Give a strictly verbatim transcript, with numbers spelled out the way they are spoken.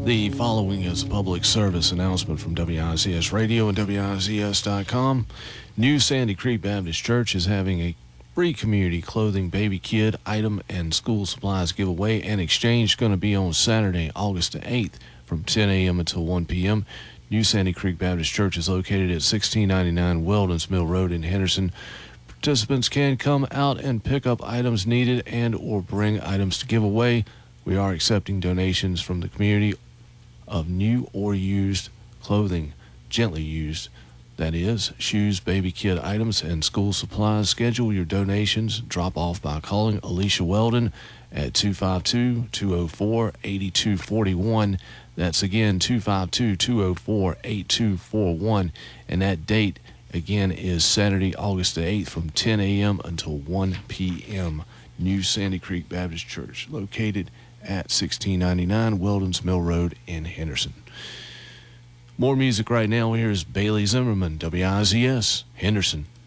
The following is a public service announcement from W I Z S Radio and W I Z S dot com. New Sandy Creek Baptist Church is having a free community clothing, baby, kid, item, and school supplies giveaway and exchange. Going to be on Saturday, August the eighth from ten a.m. until one p.m. New Sandy Creek Baptist Church is located at sixteen ninety-nine Weldons Mill Road in Henderson. Participants can come out and pick up items needed and or bring items to give away. We are accepting donations from the community of new or used clothing, gently used, that is, shoes, baby, kid items, and school supplies. Schedule your donations. Drop off by calling Alicia Weldon at two five two, two oh four, eight two four one. That's again two five two, two oh four, eight two four one. And that date, again, is Saturday, August the eighth from ten a.m. until one p.m. New Sandy Creek Baptist Church, located at sixteen ninety-nine Weldons Mill Road in Henderson. More music right now. Here's Bailey Zimmerman, W I Z S, Henderson.